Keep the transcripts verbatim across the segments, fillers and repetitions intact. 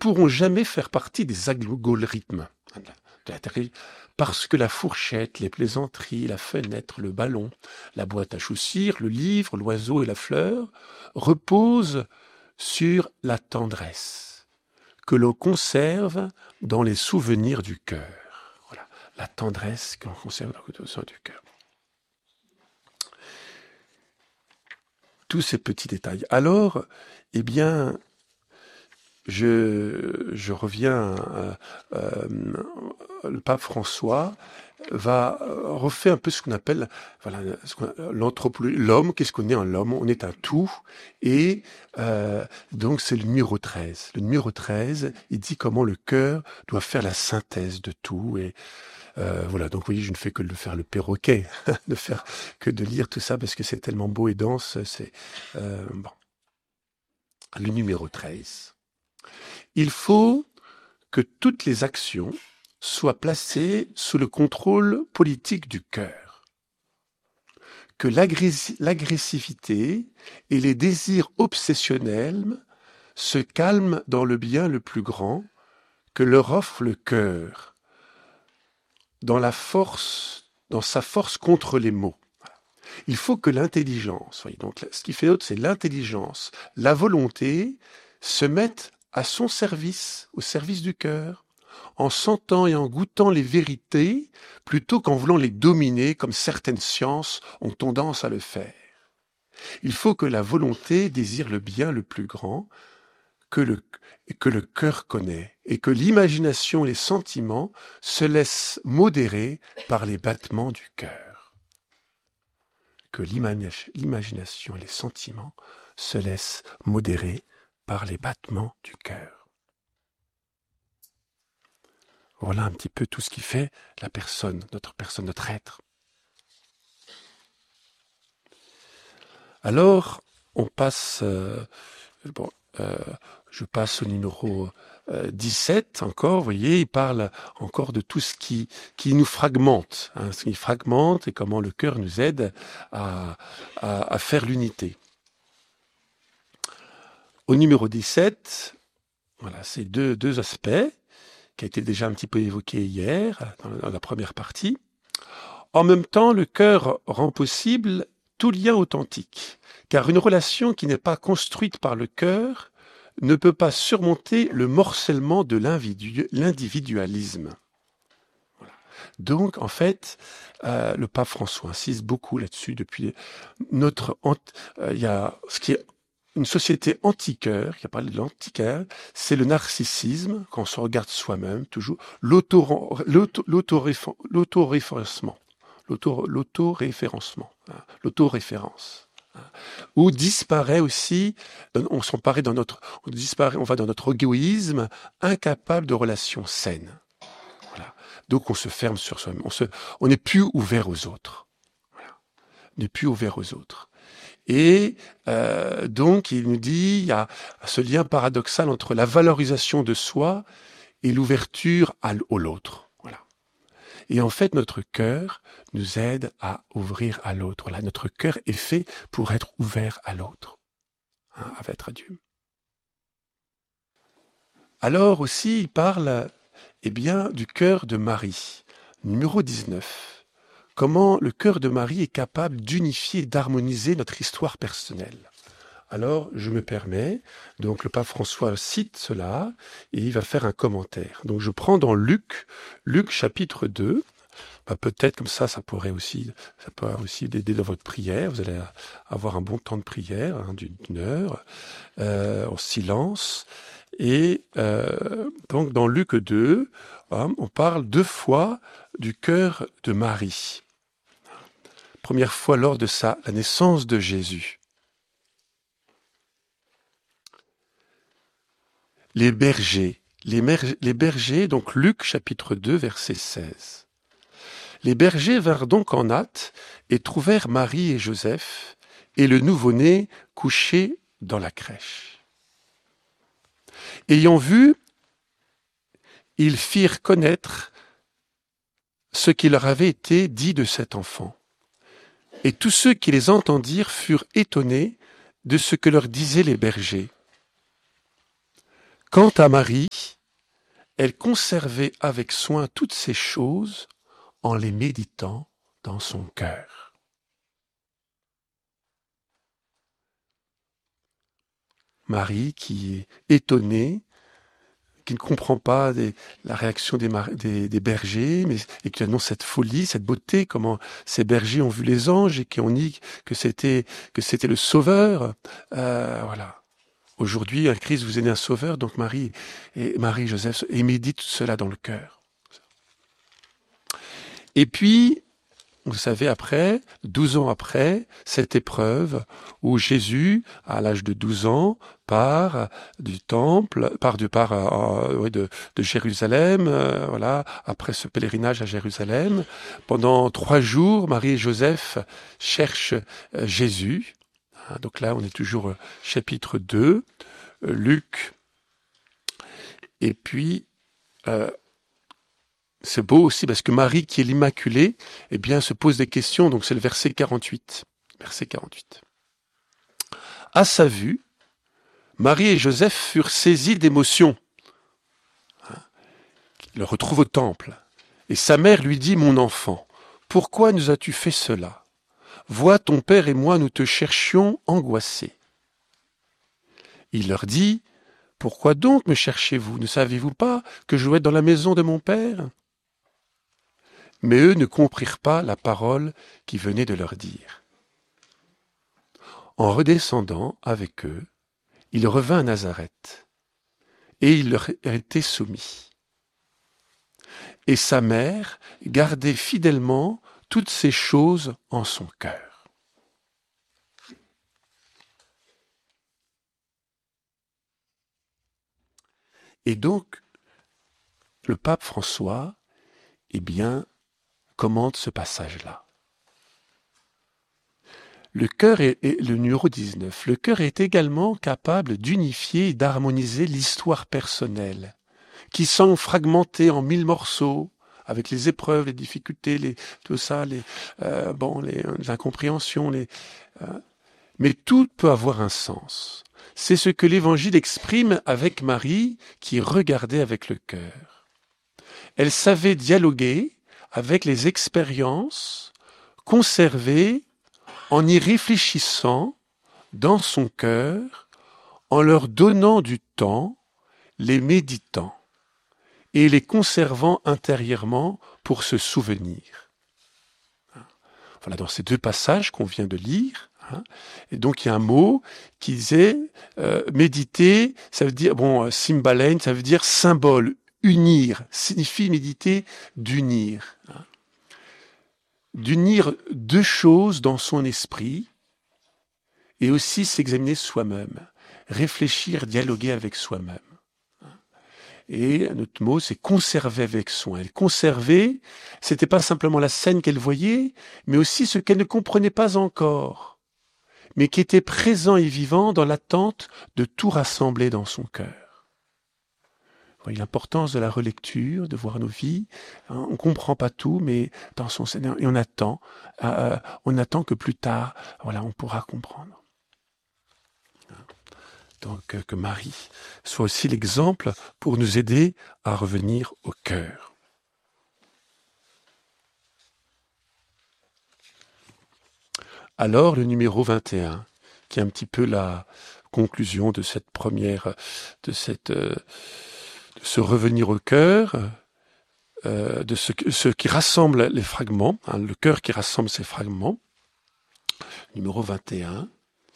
pourront jamais faire partie des algorithmes de la Terre, parce que la fourchette, les plaisanteries, la fenêtre, le ballon, la boîte à chaussures, le livre, l'oiseau et la fleur reposent sur la tendresse que l'on conserve dans les souvenirs du cœur. Voilà, la tendresse que l'on conserve dans les souvenirs du cœur. Tous ces petits détails. Alors, eh bien, je, je reviens, euh, euh, le pape François va refaire un peu ce qu'on appelle voilà, ce qu'on, l'anthropologie, l'homme, qu'est-ce qu'on est en l'homme? On est un tout, et euh, donc c'est le numéro treize. Le numéro treize, il dit comment le cœur doit faire la synthèse de tout, et Euh, voilà, donc oui, je ne fais que de faire le perroquet, de faire que de lire tout ça parce que c'est tellement beau et dense. C'est euh, bon. Le numéro treize. Il faut que toutes les actions soient placées sous le contrôle politique du cœur, que l'agressi- l'agressivité et les désirs obsessionnels se calment dans le bien le plus grand que leur offre le cœur, dans la force, dans sa force contre les maux. Il faut que l'intelligence, voyez, donc ce qui fait d'autre, c'est l'intelligence, la volonté, se mettent à son service, au service du cœur, en sentant et en goûtant les vérités, plutôt qu'en voulant les dominer, comme certaines sciences ont tendance à le faire. Il faut que la volonté désire le bien le plus grand, que le, que le cœur connaît, et que l'imagination et les sentiments se laissent modérer par les battements du cœur. Que l'imagination et les sentiments se laissent modérer par les battements du cœur. Voilà un petit peu tout ce qui fait la personne, notre personne, notre être. Alors, on passe... Euh, bon, euh, je passe au numéro euh, dix-sept encore, vous voyez, il parle encore de tout ce qui, qui nous fragmente, hein, ce qui fragmente et comment le cœur nous aide à, à, à faire l'unité. Au numéro dix-sept, voilà, c'est deux, deux aspects qui a été déjà un petit peu évoqué hier, dans, dans la première partie. En même temps, le cœur rend possible tout lien authentique, car une relation qui n'est pas construite par le cœur ne peut pas surmonter le morcellement de l'individualisme. Voilà. Donc, en fait, euh, le pape François insiste beaucoup là-dessus depuis notre... Euh, il y a ce qui est une société anti-cœur, qui a parlé de l'anti-cœur, c'est le narcissisme, quand on se regarde soi-même, toujours, l'autoréférencement, l'autoréférencement, l'autoréférence. Où disparaît aussi, on s'emparait dans notre, on disparaît, on va dans notre égoïsme, incapable de relations saines. Voilà. Donc on se ferme sur soi-même, on se, on n'est plus ouvert aux autres. Voilà. On n'est plus ouvert aux autres. Et euh, donc il nous dit, il y a ce lien paradoxal entre la valorisation de soi et l'ouverture à l'autre. Voilà. Et en fait, notre cœur nous aide à ouvrir à l'autre. Voilà, notre cœur est fait pour être ouvert à l'autre, hein, à être à Dieu. Alors aussi, il parle eh bien, du cœur de Marie, numéro dix-neuf. Comment le cœur de Marie est capable d'unifier et d'harmoniser notre histoire personnelle. Alors, je me permets, donc le pape François cite cela, et il va faire un commentaire. Donc, je prends dans Luc, Luc chapitre deux, bah, peut-être comme ça, ça pourrait aussi, ça peut aussi aider dans votre prière, vous allez avoir un bon temps de prière, hein, d'une heure, euh, en silence, et euh, donc dans Luc deux, hein, on parle deux fois du cœur de Marie. Première fois lors de sa, la naissance de Jésus. Les bergers, les, mer- les bergers, donc Luc chapitre deux, verset seize. Les bergers vinrent donc en hâte et trouvèrent Marie et Joseph et le nouveau-né couché dans la crèche. Ayant vu, ils firent connaître ce qui leur avait été dit de cet enfant. Et tous ceux qui les entendirent furent étonnés de ce que leur disaient les bergers. Quant à Marie, elle conservait avec soin toutes ces choses en les méditant dans son cœur. Marie qui est étonnée, qui ne comprend pas des, la réaction des, mar- des, des bergers, mais, et qui annonce cette folie, cette beauté, comment ces bergers ont vu les anges et qui ont dit que c'était, que c'était le Sauveur. Euh, voilà. Aujourd'hui, un Christ vous est né un Sauveur, donc Marie et Marie, Joseph, et médite tout cela dans le cœur. Et puis, vous savez, après, douze ans après, cette épreuve où Jésus, à l'âge de douze ans, part du temple, part du part euh, oui, de, de Jérusalem, euh, voilà, après ce pèlerinage à Jérusalem, pendant trois jours, Marie et Joseph cherchent euh, Jésus. Hein, donc là, on est toujours euh, chapitre deux, euh, Luc, et puis euh, c'est beau aussi parce que Marie, qui est l'Immaculée, eh bien, se pose des questions. Donc, c'est le verset quarante-huit. Verset quarante-huit. À sa vue, Marie et Joseph furent saisis d'émotion. Il le retrouve au temple. Et sa mère lui dit, mon enfant, pourquoi nous as-tu fait cela? Vois, ton père et moi, nous te cherchions angoissés. Il leur dit, pourquoi donc me cherchez-vous? Ne savez-vous pas que je dois être dans la maison de mon père? Mais eux ne comprirent pas la parole qui venait de leur dire. En redescendant avec eux, il revint à Nazareth, et il leur était soumis. Et sa mère gardait fidèlement toutes ces choses en son cœur. Et donc, le pape François, eh bien, commente ce passage-là. Le cœur est, est le numéro dix-neuf. Le cœur est également capable d'unifier et d'harmoniser l'histoire personnelle, qui semble fragmentée en mille morceaux, avec les épreuves, les difficultés, les, tout ça, les, euh, bon, les, les incompréhensions, les, euh, mais tout peut avoir un sens. C'est ce que l'Évangile exprime avec Marie, qui regardait avec le cœur. Elle savait dialoguer avec les expériences, conserver en y réfléchissant dans son cœur, en leur donnant du temps, les méditant et les conservant intérieurement pour se souvenir. Voilà, dans ces deux passages qu'on vient de lire, hein, et donc il y a un mot qui disait euh, méditer, ça veut dire, bon, symbalein, ça veut dire symbole, unir, signifie méditer, d'unir. Hein. D'unir deux choses dans son esprit, et aussi s'examiner soi-même, réfléchir, dialoguer avec soi-même. Et un autre mot, c'est conserver avec soin. Elle conservait, c'était pas simplement la scène qu'elle voyait, mais aussi ce qu'elle ne comprenait pas encore, mais qui était présent et vivant dans l'attente de tout rassembler dans son cœur. Vous voyez l'importance de la relecture, de voir nos vies. On ne comprend pas tout, mais dans son Seigneur, et on attend, euh, on attend que plus tard, voilà, on pourra comprendre. Donc que Marie soit aussi l'exemple pour nous aider à revenir au cœur. Alors le numéro vingt et un, qui est un petit peu la conclusion de cette première, de, cette, de ce revenir au cœur, euh, de ce, ce qui rassemble les fragments, hein, le cœur qui rassemble ces fragments. Numéro vingt et un.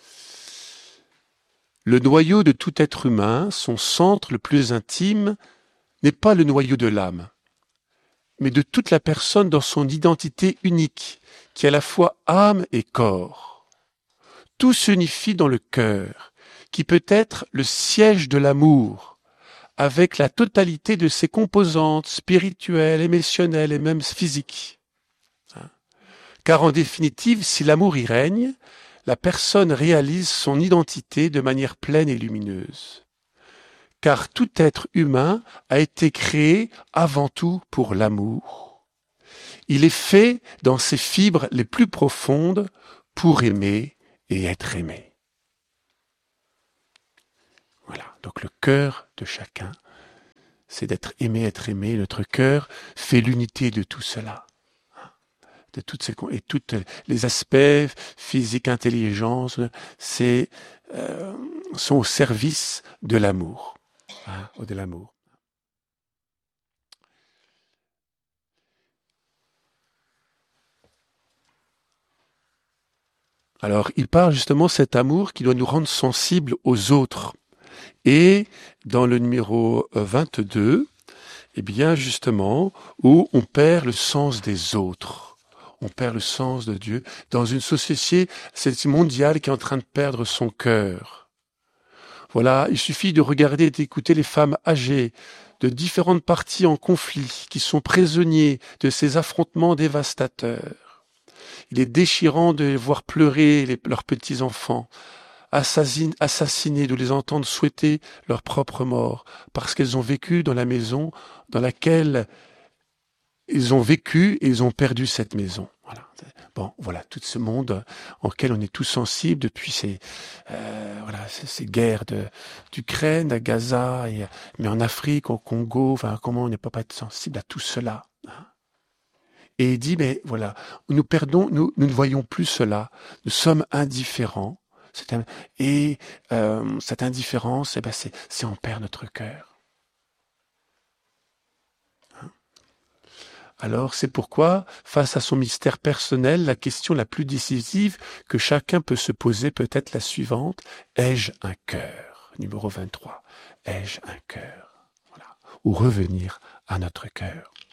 Le noyau de tout être humain, son centre le plus intime, n'est pas le noyau de l'âme, mais de toute la personne dans son identité unique, qui est à la fois âme et corps. Tout s'unifie dans le cœur, qui peut être le siège de l'amour, avec la totalité de ses composantes spirituelles, émotionnelles et même physiques. Car en définitive, si l'amour y règne, la personne réalise son identité de manière pleine et lumineuse. Car tout être humain a été créé avant tout pour l'amour. Il est fait dans ses fibres les plus profondes pour aimer et être aimé. Voilà. Donc le cœur de chacun, c'est d'être aimé, être aimé. Notre cœur fait l'unité de tout cela. De toutes ces, et tous les aspects physiques, intelligence, c'est, euh, sont au service de l'amour. Hein, de l'amour. Alors, il parle justement de cet amour qui doit nous rendre sensibles aux autres. Et dans le numéro vingt-deux, eh bien, justement, où on perd le sens des autres. On perd le sens de Dieu dans une société mondiale qui est en train de perdre son cœur. Voilà, il suffit de regarder et d'écouter les femmes âgées de différentes parties en conflit qui sont prisonniers de ces affrontements dévastateurs. Il est déchirant de les voir pleurer les, leurs petits-enfants, assassinés, de les entendre souhaiter leur propre mort, parce qu'elles ont vécu dans la maison dans laquelle ils ont vécu et ils ont perdu cette maison. Voilà. Bon, voilà, tout ce monde en lequel on est tous sensibles depuis ces, euh, voilà, ces, ces guerres de, d'Ukraine à Gaza, et, mais en Afrique, au Congo, enfin, comment on ne peut pas être sensible à tout cela, hein. Et il dit, mais voilà, nous perdons, nous, nous ne voyons plus cela, nous sommes indifférents, c'est un, et euh, cette indifférence, eh ben c'est, c'est on perd notre cœur. Hein? Alors c'est pourquoi, face à son mystère personnel, la question la plus décisive que chacun peut se poser peut être la suivante: ai-je un cœur? Numéro vingt-trois. Ai-je un cœur? Voilà. Ou revenir à notre cœur.